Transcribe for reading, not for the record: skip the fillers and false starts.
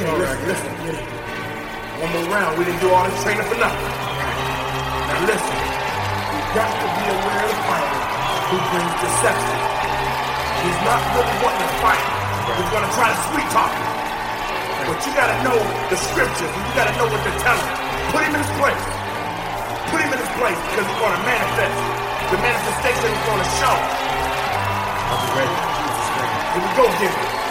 listen. One more round. We didn't do all this training for nothing. Now listen. You got to be aware of the fighter who brings deception. He's not really wanting to fight. He's going to try to sweet talk you. But you got to know the scriptures, and you got to know what they're telling. Put him in his place. Put him in his place because he's going to manifest. The manifestation is going to show. I'll be ready. Here we go, get it.